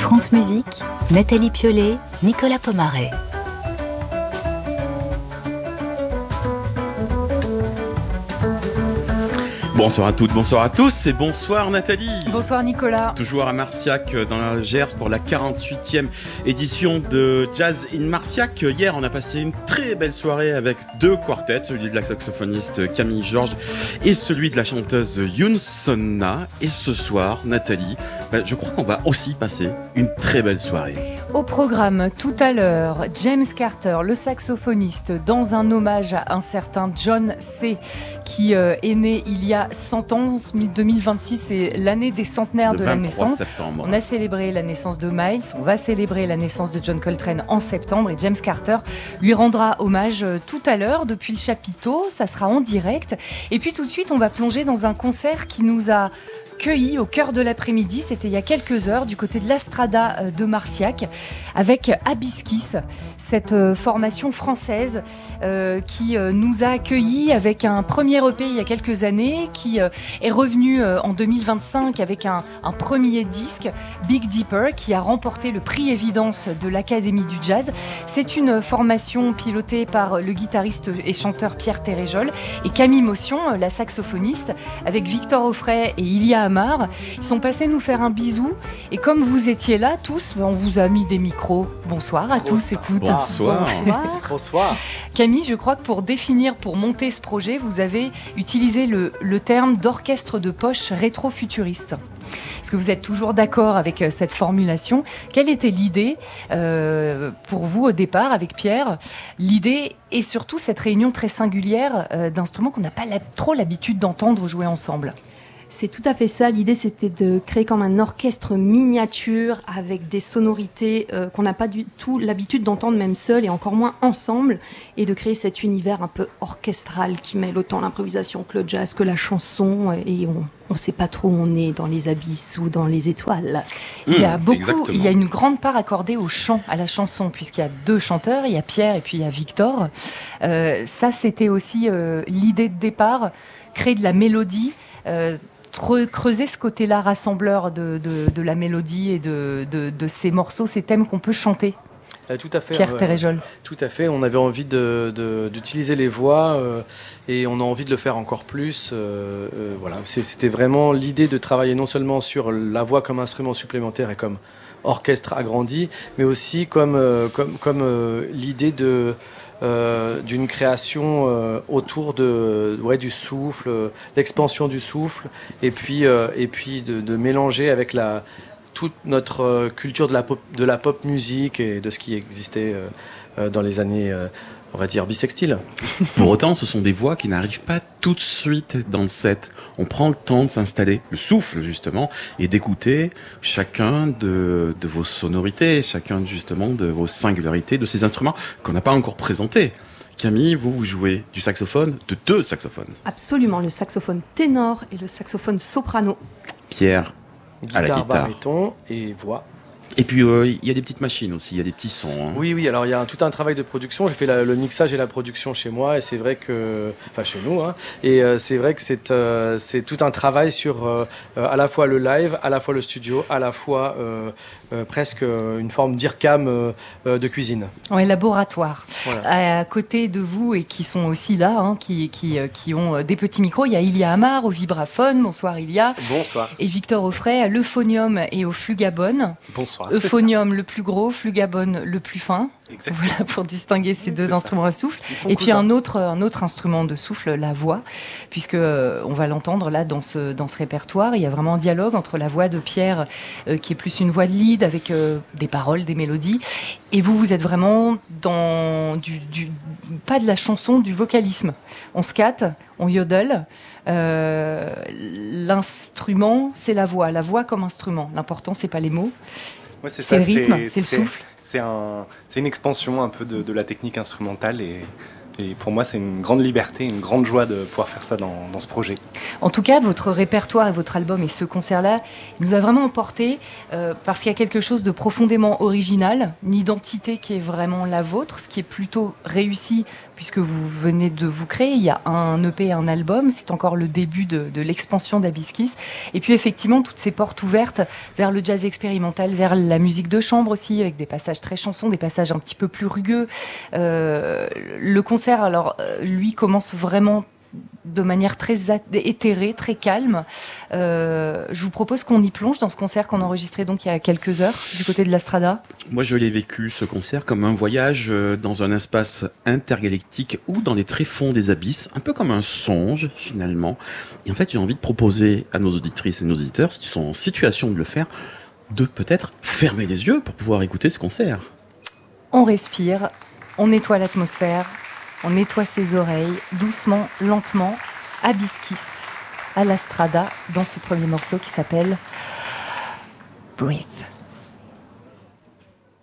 France Musique, Nathalie Piolet, Nicolas Pomaret. Bonsoir à toutes, bonsoir à tous et bonsoir Nathalie. Bonsoir Nicolas. Toujours à Marciac dans la Gers pour la 48e édition de Jazz in Marciac. Hier on a passé une très belle soirée avec deux quartets, celui de la saxophoniste Camille Georges et celui de la chanteuse Youn Sonna. Et ce soir Nathalie, je crois qu'on va aussi passer une très belle soirée. Au programme tout à l'heure, James Carter, le saxophoniste, dans un hommage à un certain John C. qui est né il y a 100 ans, 2026, c'est l'année des centenaires de la naissance. Septembre. On a célébré la naissance de Miles, on va célébrer la naissance de John Coltrane en septembre et James Carter lui rendra hommage tout à l'heure depuis le chapiteau, ça sera en direct. Et puis tout de suite, on va plonger dans un concert qui nous a cueilli au cœur de l'après-midi, c'était il y a quelques heures, du côté de l'Astrada de Marciac, avec Abiskis, cette formation française qui nous a accueillis avec un premier EP il y a quelques années, qui est revenu en 2025 avec un premier disque, Big Deeper, qui a remporté le prix Évidence de l'Académie du Jazz. C'est une formation pilotée par le guitariste et chanteur Pierre Téréjol et Camille Motion, la saxophoniste, avec Victor Offray et Ilia Amar. Ils sont passés nous faire un bisou et comme vous étiez là tous, on vous a mis des micros. Bonsoir à tous et toutes. Bonsoir. Bonsoir. Camille, je crois que pour monter ce projet, vous avez utilisé le terme d'orchestre de poche rétro-futuriste. Est-ce que vous êtes toujours d'accord avec cette formulation ? Quelle était l'idée pour vous au départ avec Pierre ? L'idée et surtout cette réunion très singulière d'instruments qu'on n'a pas trop l'habitude d'entendre jouer ensemble. C'est tout à fait ça. L'idée, c'était de créer comme un orchestre miniature avec des sonorités qu'on n'a pas du tout l'habitude d'entendre même seul et encore moins ensemble, et de créer cet univers un peu orchestral qui mêle autant l'improvisation que le jazz, que la chanson, et on ne sait pas trop où on est dans les abysses ou dans les étoiles. Il y a Exactement. Il y a une grande part accordée au chant, à la chanson, puisqu'il y a deux chanteurs, il y a Pierre et puis il y a Victor. Ça, c'était aussi l'idée de départ, créer de la mélodie, creuser ce côté-là rassembleur de la mélodie et de ces morceaux, ces thèmes qu'on peut chanter. Tout à fait. Pierre Téréjol. Tout à fait. On avait envie d'utiliser les voix et on a envie de le faire encore plus. Voilà. C'était vraiment l'idée de travailler non seulement sur la voix comme instrument supplémentaire et comme orchestre agrandi, mais aussi comme l'idée d'une création autour du souffle, l'expansion du souffle, et puis de mélanger avec toute notre culture de la pop musique et de ce qui existait dans les années, on va dire, bissextiles. Pour autant, ce sont des voix qui n'arrivent pas tout de suite dans le set. On prend le temps de s'installer, le souffle justement, et d'écouter chacun de vos sonorités, chacun justement de vos singularités, de ces instruments qu'on n'a pas encore présentés. Camille, vous jouez du saxophone, de deux saxophones. Absolument, le saxophone ténor et le saxophone soprano. Pierre, à la guitare. Baryton et voix. Et puis, il y a des petites machines aussi, il y a des petits sons. Hein. Oui, alors il y a tout un travail de production. J'ai fait le mixage et la production chez moi, et c'est vrai que... Enfin, chez nous, hein. Et c'est vrai que c'est tout un travail sur à la fois le live, à la fois le studio, à la fois presque une forme d'IRCAM de cuisine. Ouais, laboratoire. Voilà. À côté de vous, et qui sont aussi là, hein, qui ont des petits micros, il y a Ilia Amar au vibraphone. Bonsoir Ilia. Bonsoir. Et Victor Offray à l'euphonium et au flugabone. Bonsoir. Euphonium le plus gros, flugabone le plus fin. Exactement. Voilà, pour distinguer ces deux instruments à souffle. Et puis un autre instrument de souffle, la voix, puisque on va l'entendre là dans ce répertoire. Il y a vraiment un dialogue entre la voix de Pierre, qui est plus une voix de lead avec des paroles, des mélodies. Et vous êtes vraiment dans pas de la chanson, du vocalisme. On scatte, on yodel. L'instrument, c'est la voix comme instrument. L'important, c'est pas les mots. Ouais, c'est le rythme, c'est le souffle. C'est une expansion un peu de la technique instrumentale et pour moi c'est une grande liberté, une grande joie de pouvoir faire ça dans ce projet. En tout cas, votre répertoire et votre album et ce concert-là nous a vraiment emporté parce qu'il y a quelque chose de profondément original, une identité qui est vraiment la vôtre, ce qui est plutôt réussi puisque vous venez de vous créer. Il y a un EP et un album. C'est encore le début de l'expansion d'Abyss-Kiss. Et puis effectivement, toutes ces portes ouvertes vers le jazz expérimental, vers la musique de chambre aussi, avec des passages très chansons, des passages un petit peu plus rugueux. Le concert, alors, lui, commence vraiment de manière très éthérée, très calme. Je vous propose qu'on y plonge dans ce concert qu'on a enregistré donc il y a quelques heures du côté de la Strada. Moi, je l'ai vécu, ce concert, comme un voyage dans un espace intergalactique ou dans les tréfonds des abysses, un peu comme un songe, finalement. Et en fait, j'ai envie de proposer à nos auditrices et nos auditeurs, s'ils sont en situation de le faire, de peut-être fermer les yeux pour pouvoir écouter ce concert. On respire, on nettoie l'atmosphère, on nettoie ses oreilles, doucement, lentement, Abyss-Kiss, à la Strada, dans ce premier morceau qui s'appelle Breathe.